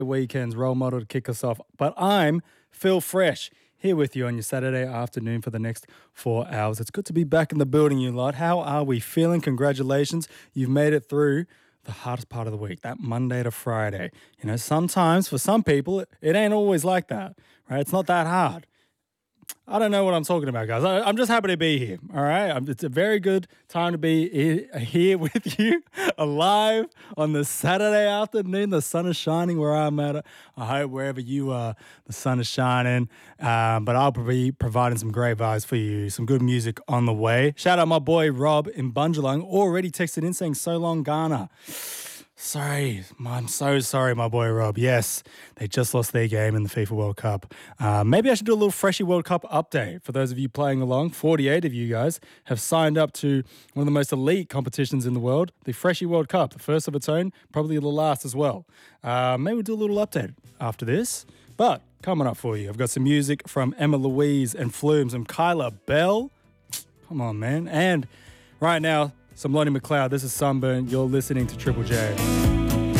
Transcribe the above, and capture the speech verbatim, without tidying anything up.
weekend's role model to kick us off. But I'm Phil Fresh, here with you on your Saturday afternoon for the next four hours. It's good to be back in the building, you lot. How are we feeling? Congratulations. You've made it through the hardest part of the week, that Monday to Friday. You know, sometimes for some people, it, it ain't always like that, right? It's not that hard. I don't know what I'm talking about, guys. I, I'm just happy to be here, all right? I'm, it's a very good time to be here, here with you, alive on the Saturday afternoon. The sun is shining where I'm at. I hope wherever you are, the sun is shining. Um, but I'll be providing some great vibes for you, some good music on the way. Shout out my boy Rob in Bundjalung, already texted in saying, so long, Ghana. Sorry, I'm so sorry, my boy Rob. Yes, they just lost their game in the FIFA World Cup. Uh, maybe I should do a little Freshie World Cup update for those of you playing along. forty-eight of you guys have signed up to one of the most elite competitions in the world, the Freshie World Cup, the first of its own, probably the last as well. Uh, maybe we'll do a little update after this. But coming up for you, I've got some music from Emma Louise and Flumes and Kyla Bell. Come on, man. And right now, some Lonnie McLeod. This is Sunburn. You're listening to Triple J.